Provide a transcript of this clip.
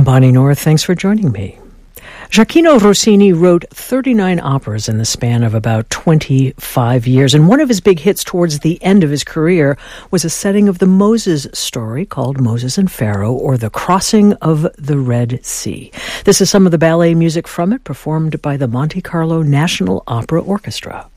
Bonnie North. Thanks for joining me. Gioacchino Rossini wrote 39 operas in the span of about 25 years, and one of his big hits towards the end of his career was a setting of the Moses story called Moses and Pharaoh, or The Crossing of the Red Sea. This is some of the ballet music from it, performed by the Monte Carlo National Opera Orchestra.